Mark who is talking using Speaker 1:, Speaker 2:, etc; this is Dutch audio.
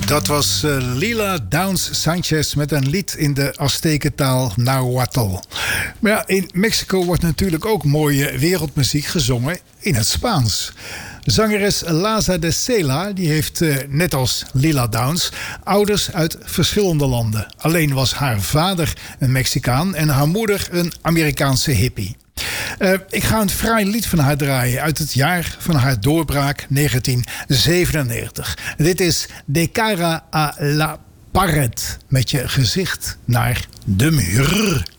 Speaker 1: Dat was Lila Downs Sanchez met een lied in de Aztekentaal Nahuatl. Maar ja, in Mexico wordt natuurlijk ook mooie wereldmuziek gezongen in het Spaans. Zangeres Laza de Sela die heeft, net als Lila Downs, ouders uit verschillende landen. Alleen was haar vader een Mexicaan en haar moeder een Amerikaanse hippie. Ik ga een fraai lied van haar draaien uit het jaar van haar doorbraak 1997. Dit is De cara a la pared, met je gezicht naar de muur.